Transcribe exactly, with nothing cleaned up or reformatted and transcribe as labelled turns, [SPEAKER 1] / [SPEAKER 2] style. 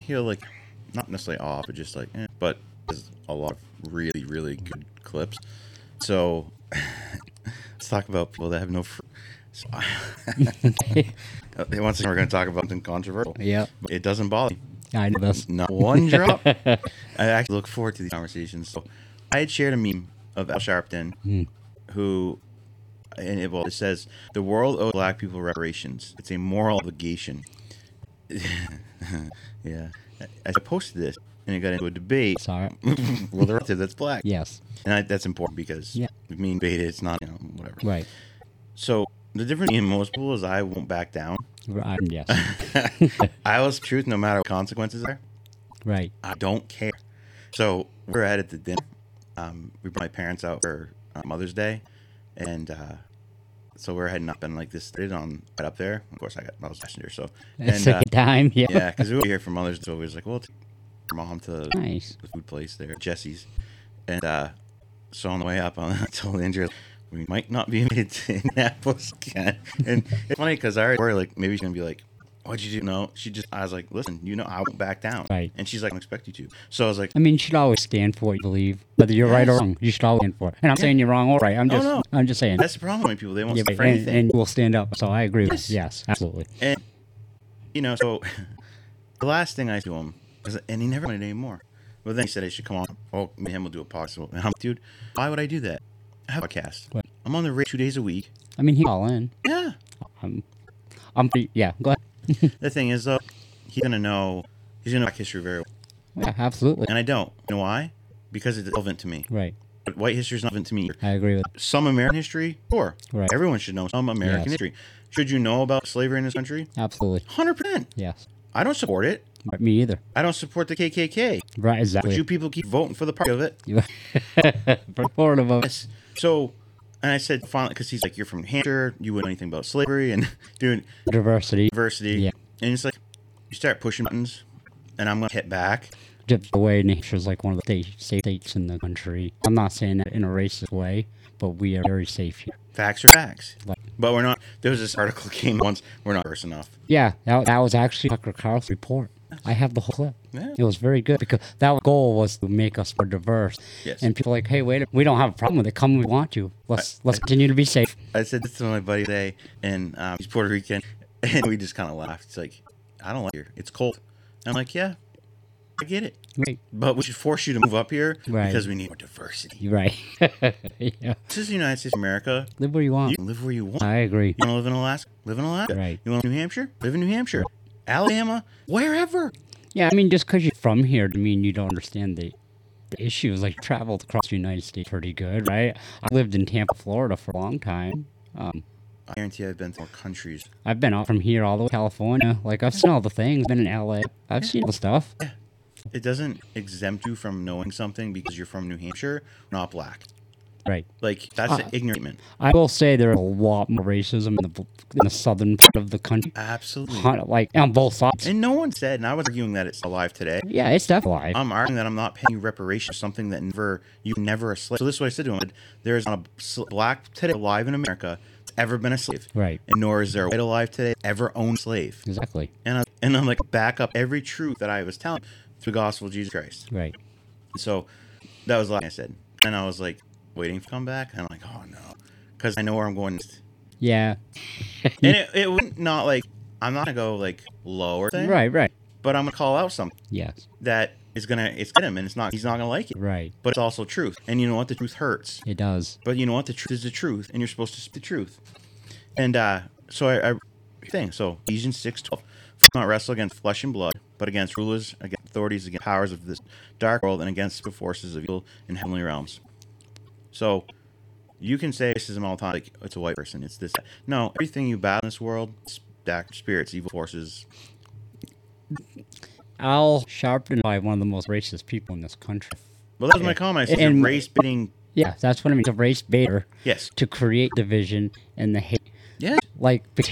[SPEAKER 1] he'll like, not necessarily off, but just like, eh, but there's a lot of really, really good clips. So let's talk about people that have no. Fr- so, once again, we're going to talk about something controversial.
[SPEAKER 2] Yeah,
[SPEAKER 1] it doesn't bother me.
[SPEAKER 2] I know this.
[SPEAKER 1] Not one drop. I actually look forward to these conversations. So I had shared a meme of Al Sharpton,
[SPEAKER 2] Mm. who,
[SPEAKER 1] and it, well, it says, the world owes black people reparations. It's a moral obligation. Yeah. I posted this, and it got into a debate.
[SPEAKER 2] Sorry.
[SPEAKER 1] Well, the relative that's black.
[SPEAKER 2] Yes.
[SPEAKER 1] And I, that's important because
[SPEAKER 2] Yeah.
[SPEAKER 1] with me and beta, it's not, you know, whatever.
[SPEAKER 2] Right.
[SPEAKER 1] So the difference in most people is I won't back down.
[SPEAKER 2] Right. Yes.
[SPEAKER 1] I will speak truth no matter what consequences are.
[SPEAKER 2] Right.
[SPEAKER 1] I don't care. So we're at it at dinner. Um, we brought my parents out for uh, Mother's Day, and uh, so we're heading up and like this started on right up there. Of course, I got I was passenger, so and
[SPEAKER 2] Second
[SPEAKER 1] uh,
[SPEAKER 2] time. Yeah.
[SPEAKER 1] yeah, because we were here for Mother's Day, so we was like, well, take our mom to
[SPEAKER 2] Nice.
[SPEAKER 1] the food place there, Jesse's, and uh, so on the way up, I told Andrea, we might not be made to Indianapolis again. And it's funny because I already worry, like, maybe she's going to be like, what'd you do? No, she just, I was like, listen, you know, I won't back down.
[SPEAKER 2] Right.
[SPEAKER 1] And she's like, I don't expect you to. So I was like,
[SPEAKER 2] I mean, you should always stand for what you believe, whether you're right or
[SPEAKER 1] Yes.
[SPEAKER 2] wrong. You should always stand for it. And I'm saying you're wrong or right. I'm
[SPEAKER 1] Oh,
[SPEAKER 2] just,
[SPEAKER 1] no.
[SPEAKER 2] I'm just saying.
[SPEAKER 1] that's the problem with people. They won't
[SPEAKER 2] Yeah,
[SPEAKER 1] stand for
[SPEAKER 2] and,
[SPEAKER 1] anything.
[SPEAKER 2] and we'll stand up. So I agree with
[SPEAKER 1] Yes.
[SPEAKER 2] you. Yes, absolutely.
[SPEAKER 1] And, you know, so the last thing I do him, and he never wanted it anymore. But then he said I should come on. Oh, me and him will do a podcast. And I'm, dude, why would I do that? I have a podcast.
[SPEAKER 2] What?
[SPEAKER 1] I'm on the radio two days a week.
[SPEAKER 2] I mean, he's all in.
[SPEAKER 1] Yeah.
[SPEAKER 2] I'm, I'm pretty, yeah, go ahead.
[SPEAKER 1] The thing is, though, he's going to know, he's going to know Black history very well.
[SPEAKER 2] Yeah, absolutely.
[SPEAKER 1] And I don't. You know why? Because it's relevant to me.
[SPEAKER 2] Right.
[SPEAKER 1] But white history is not relevant to me.
[SPEAKER 2] I agree with
[SPEAKER 1] Some American history, sure.
[SPEAKER 2] Right.
[SPEAKER 1] Everyone should know some American
[SPEAKER 2] Yes.
[SPEAKER 1] history. Should you know about slavery in this country?
[SPEAKER 2] Absolutely.
[SPEAKER 1] one hundred percent.
[SPEAKER 2] Yes.
[SPEAKER 1] I don't support it.
[SPEAKER 2] Right, me either.
[SPEAKER 1] I don't support the K K K.
[SPEAKER 2] Right,
[SPEAKER 1] But
[SPEAKER 2] exactly.
[SPEAKER 1] you people keep voting for the part of it.
[SPEAKER 2] Supportive of it.
[SPEAKER 1] Yes. So, and I said, finally, because he's like, you're from New Hampshire, you wouldn't know anything about slavery and doing
[SPEAKER 2] Diversity.
[SPEAKER 1] diversity.
[SPEAKER 2] Yeah.
[SPEAKER 1] And it's like, you start pushing buttons, and I'm going to hit back.
[SPEAKER 2] Just the way New Hampshire's like one of the state, safe states in the country. I'm not saying that in a racist way, but we are very safe here.
[SPEAKER 1] Facts are facts.
[SPEAKER 2] Like,
[SPEAKER 1] But we're not, there was this article came once, we're not diverse enough.
[SPEAKER 2] yeah, that, that was actually Tucker Carlson's report. I have the whole clip.
[SPEAKER 1] Yeah.
[SPEAKER 2] It was very good because that goal was to make us more diverse.
[SPEAKER 1] Yes.
[SPEAKER 2] And people are like, hey, wait, we don't have a problem with it. Come when we want you. Let's let's continue to be safe.
[SPEAKER 1] I said this to my buddy today, and um, he's Puerto Rican, and we just kind of laughed. It's like, I don't like here. It's cold. And I'm like, yeah, I get it.
[SPEAKER 2] Right.
[SPEAKER 1] But we should force you to move up here
[SPEAKER 2] Right.
[SPEAKER 1] because we need more diversity.
[SPEAKER 2] You're right. Yeah.
[SPEAKER 1] This is the United States of America.
[SPEAKER 2] Live where you want.
[SPEAKER 1] You can live where you want.
[SPEAKER 2] I agree.
[SPEAKER 1] You want to live in Alaska? Live in Alaska.
[SPEAKER 2] Right.
[SPEAKER 1] You want to live in New Hampshire? Live in New Hampshire. Alabama? Wherever.
[SPEAKER 2] Yeah, I mean, just because you're from here doesn't mean you don't understand the, the issues. Like, traveled across the United States pretty good, right? I lived in Tampa, Florida for a long time. Um,
[SPEAKER 1] I guarantee I've been to more countries.
[SPEAKER 2] I've been out from here all the way to California. Like, I've seen all the things. Been in L A. I've seen all the stuff.
[SPEAKER 1] It doesn't exempt you from knowing something because you're from New Hampshire, not black.
[SPEAKER 2] Right.
[SPEAKER 1] Like, that's
[SPEAKER 2] Uh,
[SPEAKER 1] an ignorant.
[SPEAKER 2] I will say there's a lot more racism in the in the southern part of the country.
[SPEAKER 1] Absolutely.
[SPEAKER 2] Hun- Like, on both sides.
[SPEAKER 1] And no one said, and I was arguing that it's alive today.
[SPEAKER 2] Yeah, it's definitely alive.
[SPEAKER 1] I'm arguing that I'm not paying you reparations, something that never you never a slave. So this is what I said to him: there is not a sl- black today alive in America that's ever been a slave,
[SPEAKER 2] Right.
[SPEAKER 1] and nor is there a white alive today that ever owned a slave.
[SPEAKER 2] Exactly.
[SPEAKER 1] And I, and I'm like back up every truth that I was telling through the gospel of Jesus Christ.
[SPEAKER 2] Right.
[SPEAKER 1] So that was the last thing I said, and I was like waiting to come back, and I'm like, oh no, because I know where I'm going. next.
[SPEAKER 2] Yeah.
[SPEAKER 1] And it, it wouldn't not like I'm not gonna go like lower thing,
[SPEAKER 2] Right, right.
[SPEAKER 1] but I'm gonna call out something
[SPEAKER 2] Yes.
[SPEAKER 1] that is gonna it's get him, and it's not he's not gonna like it.
[SPEAKER 2] Right.
[SPEAKER 1] But it's also truth. And you know what? The truth hurts.
[SPEAKER 2] It does.
[SPEAKER 1] But you know what? The truth is the truth, and you're supposed to speak the truth. And uh, so I, I thing. So Ephesians six twelve. For we do not wrestle against flesh and blood, but against rulers, against authorities, against powers of this dark world, and against the forces of evil in heavenly realms. So you can say racism all the time, like it's a white person, it's this. No, everything you battle in this world, it's dark spirits, evil forces.
[SPEAKER 2] Al Sharpton is probably one of the most racist people in this country.
[SPEAKER 1] Well, that was my comment. I said
[SPEAKER 2] And-
[SPEAKER 1] race bidding.
[SPEAKER 2] Yeah, that's what I mean. It's a race baiter
[SPEAKER 1] Yes.
[SPEAKER 2] to create division and the hate.
[SPEAKER 1] Yeah.
[SPEAKER 2] Like,